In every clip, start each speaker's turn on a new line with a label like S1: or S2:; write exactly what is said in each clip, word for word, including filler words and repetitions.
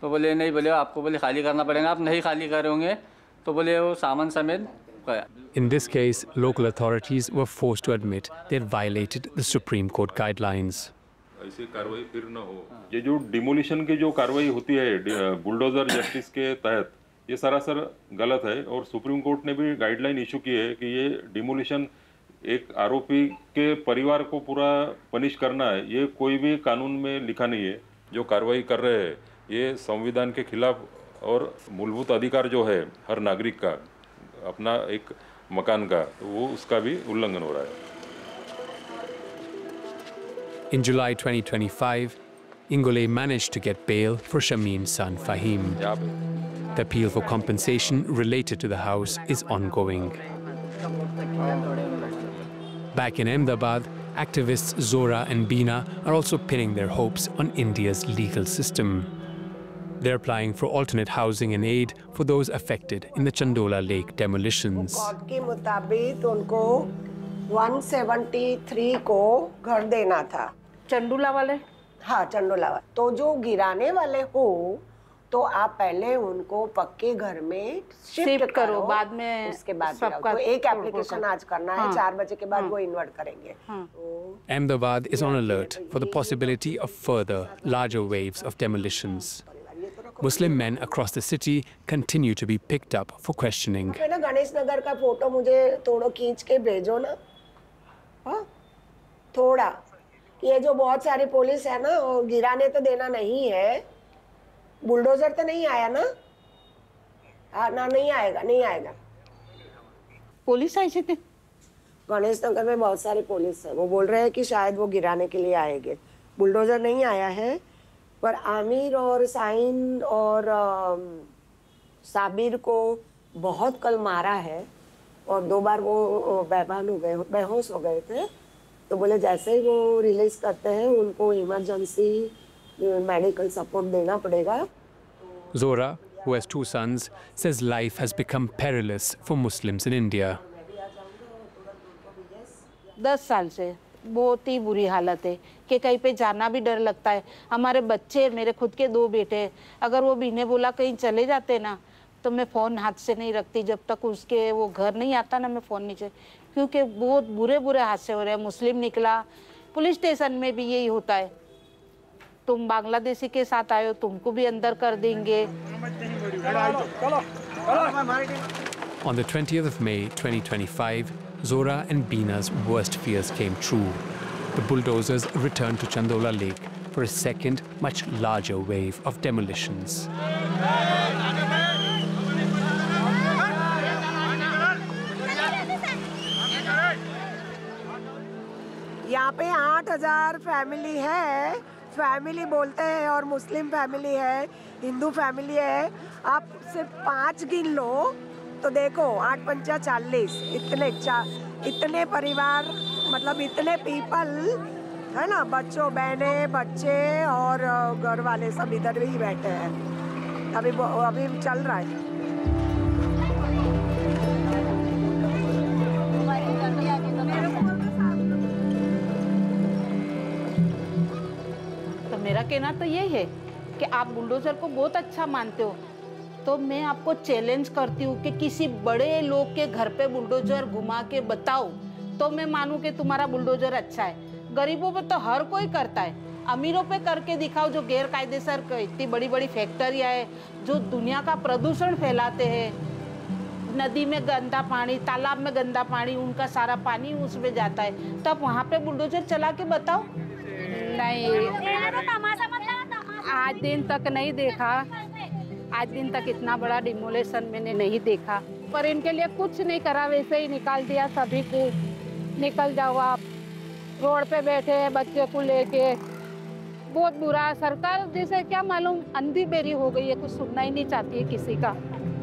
S1: तो बोले नहीं, बोले आपको बोले खाली करना पड़ेगा, आप नहीं खाली करोगे तो बोले वो सामान समेत गया।
S2: In this case, local authorities were forced to admit they had violated the Supreme Court guidelines.
S3: ऐसी कार्रवाई फिर न हो। ये जो डिमोलिशन की जो कार्रवाई होती है बुलडोजर जस्टिस के तहत, ये सरासर गलत है और सुप्रीम कोर्ट ने भी गाइडलाइन इशू की है कि ये डिमोलिशन एक आरोपी के परिवार को पूरा पनिश करना है, ये कोई भी कानून में लिखा नहीं है। जो कार्रवाई कर रहे हैं ये संविधान के खिलाफ और मूलभूत अधिकार जो है हर नागरिक का अपना एक मकान का, तो वो उसका भी उल्लंघन हो रहा है।
S2: In July twenty twenty-five, Ingole managed to get bail for Shamim's son Fahim. The appeal for compensation related to the house is ongoing. Back in Ahmedabad, activists Zora and Beena are also pinning their hopes on India's legal system. They're applying for alternate housing and aid for those affected in the Chandola Lake demolitions.
S4: Court के मुताबिक उनको one seventy-three को घर देना था।
S5: चंडोला वाले?
S4: हाँ, चंडोला वाले। तो जो गिराने वाले हो तो आप पहले उनको पक्के घर में शिफ्ट करो,
S5: बाद में
S4: उसके बाद तो एक एप्लीकेशन आज करना है, चार बजे के बाद वो इन्वर्ट करेंगे।
S2: Ahmedabad is on alert for the possibility of further, larger waves of demolitions. Muslim men across the city continue to be picked up for questioning.
S4: ना गणेश नगर का फोटो मुझे थोड़ा खींच के भेजो ना, हाँ थोड़ा, ये जो बहुत सारी पुलिस है ना, और गिराने तो देना नहीं है, बुलडोजर तो नहीं आया ना, हाँ ना नहीं आएगा, नहीं आएगा।
S5: पुलिस आई थी
S4: गणेश नगर में, बहुत सारी पुलिस है, वो बोल रहे हैं कि शायद वो गिराने के लिए आएंगे। बुलडोजर नहीं आया है, पर आमिर और साइन और साबिर को बहुत कल मारा है और दो बार वो बेभान हो गए, बेहोश हो गए थे। तो बोले जैसे ही वो रिलीज करते हैं उनको इमरजेंसी मेडिकल सपोर्ट देना पड़ेगा।
S2: Zora, who has two sons, says life has become perilous for Muslims in India.
S5: दस साल से बहुत ही बुरी हालत है कि कहीं पे जाना भी डर लगता है। हमारे बच्चे, मेरे खुद के दो बेटे, अगर वो बिना बोला कहीं चले जाते ना तो मैं फ़ोन हाथ से नहीं रखती जब तक उसके वो घर नहीं आता ना, मैं फ़ोन नीचे, क्योंकि बहुत बुरे बुरे हादसे हो रहे हैं। मुस्लिम निकला, पुलिस स्टेशन में भी यही होता है, तुम बांग्लादेशी के साथ आए हो, तुमको भी अंदर कर देंगे।
S2: On the twentieth of May twenty twenty-five, Zora and Beena's worst fears came true. The bulldozers returned to Chandola Lake for a second, much larger wave of demolitions.
S4: यहाँ पे आठ हजार फैमिली है, फैमिली बोलते हैं, और मुस्लिम फैमिली है, Hindu family है। आप सिर्फ पाँच गिन लो तो देखो, आठ पंचा चालीस, इतने चा इतने परिवार, मतलब इतने पीपल है ना, बच्चों, बहने, बच्चे और घर वाले सब इधर ही बैठे हैं। अभी अभी चल रहा है।
S5: तो मेरा कहना तो यही है कि आप बुलडोजर को बहुत अच्छा मानते हो, तो मैं आपको चैलेंज करती हूँ कि किसी बड़े लोग के घर पे बुलडोजर घुमा के बताओ तो मैं मानूं कि तुम्हारा बुलडोजर अच्छा है। गरीबों पे तो हर कोई करता है, अमीरों पे करके दिखाओ जो गैर कायदेसर इतनी बड़ी बड़ी फैक्ट्रियाँ है जो दुनिया का प्रदूषण फैलाते हैं, नदी में गंदा पानी, तालाब में गंदा पानी, उनका सारा पानी उसमें जाता है, तो आप वहाँ पे बुलडोजर चला के बताओ।
S6: नहीं, आज दिन तक नहीं देखा, आज दिन तक इतना बड़ा डिमोलेशन मैंने नहीं देखा, पर इनके लिए कुछ नहीं करा, वैसे ही निकाल दिया सभी को। निकल जाओ आप, रोड पे बैठे हैं बच्चे को लेके, बहुत बुरा। सरकार जैसे क्या मालूम अंधी बेरी हो गई है, कुछ सुनना ही नहीं चाहती है किसी का।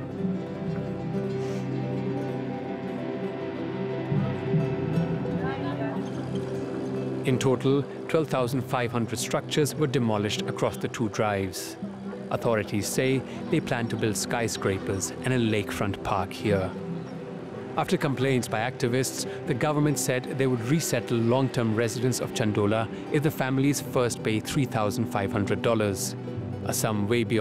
S2: In total, twelve thousand five hundred structures were demolished across the two drives. Authorities say they plan to build skyscrapers and a lakefront park here. After complaints by activists, the government said they would resettle long-term residents of Chandola if the families first pay three thousand five hundred dollars, a sum way beyond